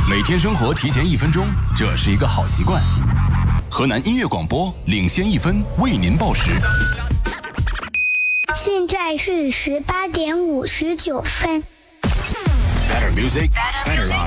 每天生活提前1分钟，这是一个好习惯。河南音乐广播领先1分，为您报时。 现在是18点59分。 Better music, better life.